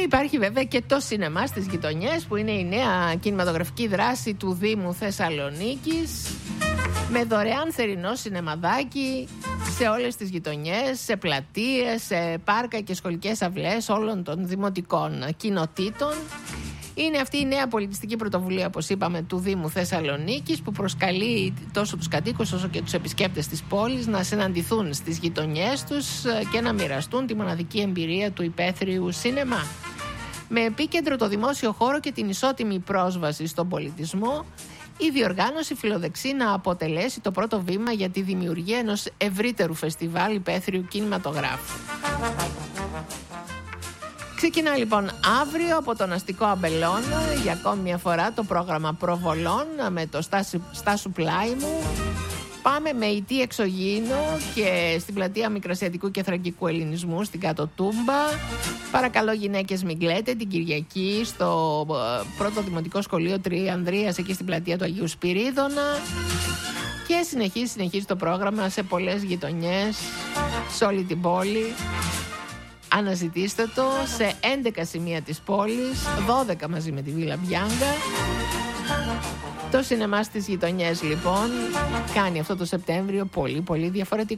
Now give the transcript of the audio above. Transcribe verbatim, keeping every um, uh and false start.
υπάρχει βέβαια και το σινεμά στις γειτονιές, που είναι η νέα κινηματογραφική δράση του Δήμου Θεσσαλονίκης, με δωρεάν θερινό σινεμαδάκι σε όλες τις γειτονιές, σε πλατείες, σε πάρκα και σχολικές αυλές όλων των δημοτικών κοινοτήτων. Είναι αυτή η νέα πολιτιστική πρωτοβουλία, όπως είπαμε, του Δήμου Θεσσαλονίκης, που προσκαλεί τόσο τους κατοίκους όσο και τους επισκέπτες της πόλης να συναντηθούν στις γειτονιές τους και να μοιραστούν τη μοναδική εμπειρία του υπαίθριου σινεμά. Με επίκεντρο το δημόσιο χώρο και την ισότιμη πρόσβαση στον πολιτισμό, η διοργάνωση φιλοδεξεί να αποτελέσει το πρώτο βήμα για τη δημιουργία ενός ευρύτερου φεστιβάλ υπαίθριου κινηματογράφου. Ξεκινά λοιπόν αύριο από τον αστικό Αμπελώνα για ακόμη μια φορά το πρόγραμμα προβολών με το Στάσου Πλάι μου. Πάμε με ηττή εξωγήινο και στην πλατεία Μικρασιατικού και Θρακικού Ελληνισμού στην Κάτω Τούμπα. Παρακαλώ γυναίκες μην κλαίτε, την Κυριακή στο πρώτο δημοτικό σχολείο Τριανδρίας, εκεί στην πλατεία του Αγίου Σπυρίδωνα. Και συνεχίζει, συνεχίζει το πρόγραμμα σε πολλές γειτονιές, σε όλη την πόλη. Αναζητήστε το σε έντεκα σημεία της πόλης, δώδεκα μαζί με τη Βίλα Μπιάνκα. Το σινεμά στις γειτονιές λοιπόν κάνει αυτό το Σεπτέμβριο πολύ πολύ διαφορετικό.